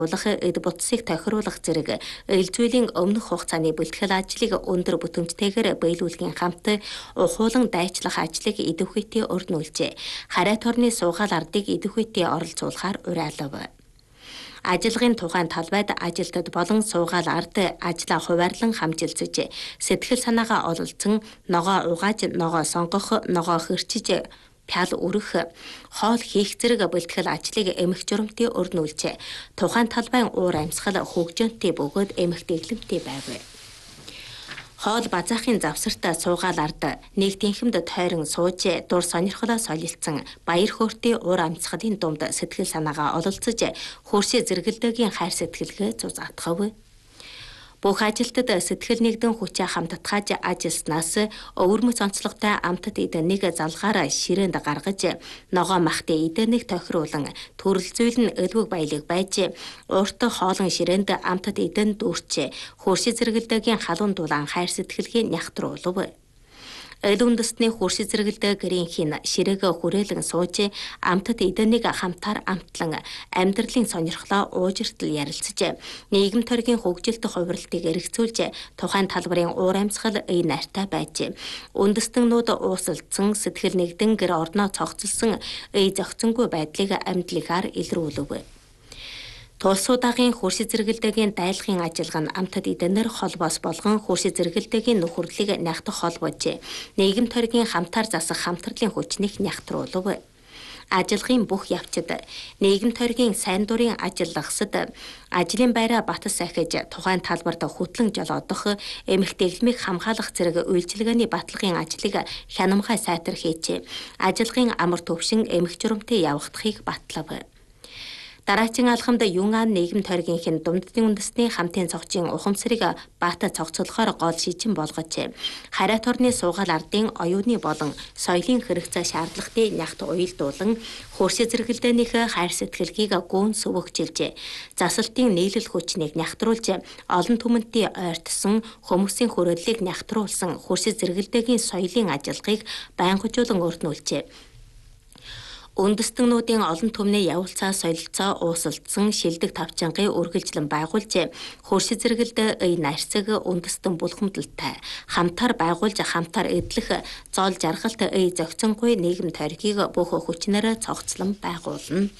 эд бодсыг тохируулах зэрэг ээлжүүлэн өмнөх хугацааны бэлтгэл ажлыг өндөр бүтэмжтэйгээр биелүүлэхийн хамт ухуулан дайчлах ажлыг идэвхжтэй урд нүүлжээ. Харайт орны суугаал ардыг идэвхжтэй оролцуулахаар уриалав. Ажиллагын тухайн талбайд ажилтад болон суугаал ард ажлаа хуваарлан хамжилцэж, сэтгэл санаагаа ололцсон, ногоо угааж, ногоо сонгох, ногоо хөрчиж, пял өрөх, хоол хийх зэрэг бэлтгэл ажлыг эмх журамтын урд нүүлжээ. Тухайн талбайн уур амьсгал хөгжөөнтэй бөгөөд эмх дэглэмтэй байв. Хоол базаахын завсартаа суугаал ард нэг тэнхимд тойрон сууж, дур сонирхолоо солилцсон, баяр хөөртэй уур амьсгалын дунд сэтгэл санаагаа ололцож, хөршөө зэрэгэлдээгийн хайр сэтгэлгээ зузаатгав. Бүх ажилтад сэтгэл нэгдэн хүчээ хамтдахаж ажилласнаас өвөрмөц онцлогтой амтд эднийг залгаар ширээнд гаргаж, ногоо махтай эднийг тохируулан төрөл зүйл нь өлвөг баялаг байж, урт хоолон ширээнд амтд эдэн дүүрч, хөршөө зэрэгэлдээгийн халуун дулаан хайр сэтгэлгээ нягтруулв. Эл үндэстний хөршөө зэрэгэлдээ гэрийнхийн ширээгээ хүрээлэн сууж, амтд эднийг хамтаар амтлан амьдралын сонирхлоо уужиртал ярилцж, нийгэм төргийн хөгжилт хувирлтыг эргэцүүлж, тухайн талбарын уур амьсгал нартай байж, үндэстэннүүд уусалдсан сэтгэл нэгдэн гэр орноо цогцолсон зохицонгүй байдлыг амьдлыгаар илрүүлв. Тулсуудагийн хөршөө зэрэгэлдээгийн дайлахын ажиллагаа нь амтд эднэр холбоос болгон хөршөө зэрэгэлдээгийн нөхөрлөлийг нягтах холбож, нийгэм төргийн хамтаар засах хамтралын хүчнийг нягтруулв. Ажиллагын бүх явцад нийгэм төргийн сайн дурын ажиллагсад ажлын байраа батас сахиж, тухайн талбарт хөтлөн жолоодох, эмх дэглэмийг хамгаалах зэрэг үйлчилгээний баталгын ажлыг хянамгай сайтар хийж, ажиллагын амар төвшин эмх журамтын явагдахыг батлав. Дараачин алхамд Юнгаан нийгэм тойргийнхэн Дунддын үндэсний хамтын цогцын ухамсарыг баата цогцолохоор гол шижин болгож, Харайт орны суугаал ардын оюуны болон соёлын хэрэгцээ шаардлагатай нягт уялдуулан, хөршөө зэрэгэлдээнийхээ хайр сэтгэлгийг гүн сүвэгжилж, засалтын нийлэл хүчнийг нягтруулж, олон түмэнтийн ойртсон хүмүүсийн хүрээллийг нягтруулсан хөршөө зэрэгэлдээгийн соёлын ажиллагааг байнгажуулан өрнүүлжээ. Үндэстэннүүдийн олон түмний явуулцаа солилцоо уусалдсан шилдэг тавчангийн үргэлжлэн байгуулж, хөршөө зэрэгэлдээ нарцаг үндэстэн булхамдалтай хамтаар байгуулж, хамтаар эдлэх зол жаргалт зохицонгүй нийгэм тойргийг бүх хүчнээр цогцлон байгуулна.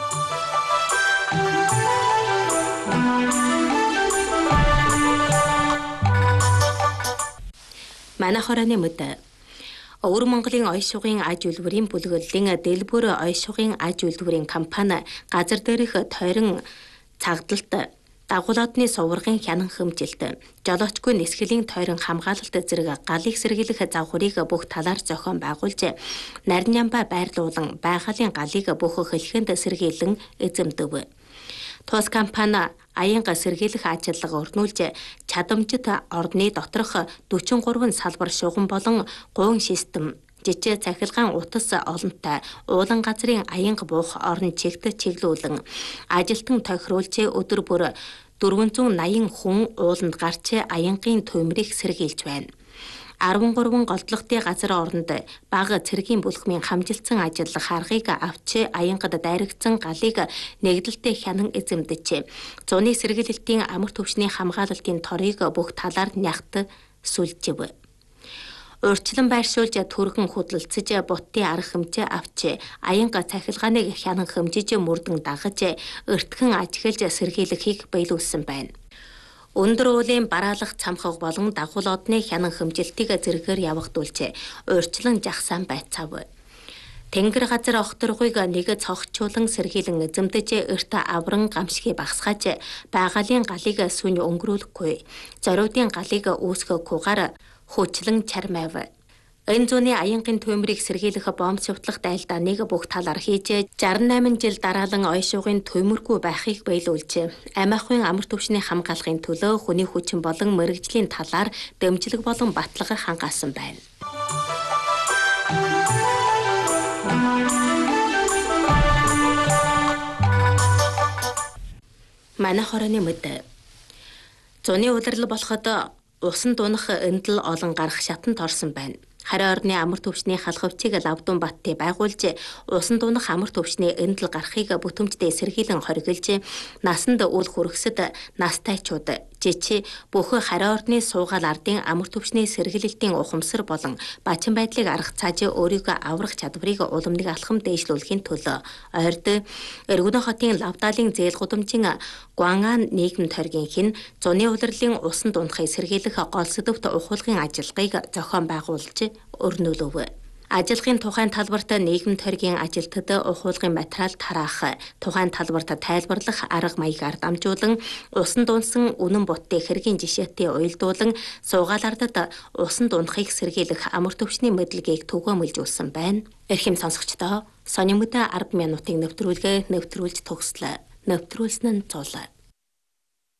Манай хорооны мэд Өвөр Монголын оёс шугын аж үйлдвэрийн бүлэглэлийн дэлбэр оёс шугын аж үйлдвэрийн компани газар дээрх тойрон цагдалт, дагуулуудны суврагын хянан хэмжилт, жолоочгүй нисгэлийн тойрон хамгаалалт зэрэг галыг сэргийлэх завхурыг бүх талаар зохион байгуулж, нарийн ямбаа байрлуулан байгалийн галыг бүх хэлхэнд сэргийлэн эзэмдэв. Тус компани аянга сэргийлэх ажиллагаа өрнүүлж, чадамжит орны доторх 43 салбар шугам болон гуйн систем, жижиг цахилгаан утас олонтой уулан газрын аянга буух орон чигт чиглүүлэн, ажилтан тохируулж өдөр бүр 480 хүн ууланд гарч аянгийн төмрийг сэргийлж байна. 13 голдлогтой газар оронд бага цэргийн бүлхмийн хамжилтсан ажиллах харгыг авч, аянгад дайрагдсан галыг нэгдэлтэй хянан эзэмдэж, зуны сэргийлэлтийн амар төвшний хамгаалалтын торыг бүх талаар нягт сүлжив. Урьдчилан байршуулж, түргэн хөдөлцөж, бутын арга хэмжээ авч, аянга цахилгааныг хянан хэмжиж мөрдөн дагаж, өртгөн ажиглаж сэргийлэхийг биелүүлсэн байна. Өндөр уулын бараалах цамхаг болон дагуулуудны хянан хэмжилтийг зэрэгээр явагдуулж, урьдчилан жагсаан байцаав. Тэнгэр газар огторгойг нэг цогцолон сэргийлэн эзэмдэж, эрт авран гамшигыг багсгааж, байгалийн галыг сүн өнгөрүүлэхгүй, зориудын галыг үүсгэхгүйгээр хүчлэн чармайв. Энэ зууны аянгийн төмрийг сэргийлэх бомб шивтлах дайлдааныг бүх талаар хийж, 68 жил дараалан оёс шугын төмөргүй байхыг биелүүлж, амиахын амар түвшний хамгаалахын төлөө хүний хүчин болон мэрэгжлийн талаар дэмжлэг болон баталгаа хангаасан байна. Манай хорооны мэд. Зуны удирдал болоход усан дунах эндэл олон гарах шатанд орсон байна. Харин орны амар төвчний халхавчийг Лавдун Баттай байгуулж, усан дунах амар төвчний эндэл гарахыг бүтэмжтэй сэргийлэн хориглож, насанд үл хүргэсэд настайчууд жичи бүх харин орны суугаал ардын амар төвчний сэргийлэлтийн ухамсар болон бачин байдлыг арга цааж өөрийгөө аврах чадварыг уламныг алхам дээшлүүлэхийн төлөө ойрд Эргэнэ хотын Лавдаалын зээл гудамжийн Гуангаан нийгэм тойргийн хин зуны улирлын усан дунахыг сэргийлэх гол сэдвт ухуулгын ажиллагыг зохион байгуулж өрнүүлөв. Ажиллахын тухайн талбарт нийгэм тойргийн ажилтнад ухуулгын материал тараах, тухайн талбарт тайлбарлах арга маягаар дамжуулан, усан дунсан үнэн буттай хэргийн жишээтэй уялдуулан, суугаалардад усан дунахыг сэргийлэх амар төвчний мэдлэгийг түгээмэлжүүлсэн байна. Эрхэм сонсогчдоо, сонин мэдээ 10 минутын нэвтрүүлгээ нэвтрүүлж төгслөө. Нэвтрүүлсэн нь цул.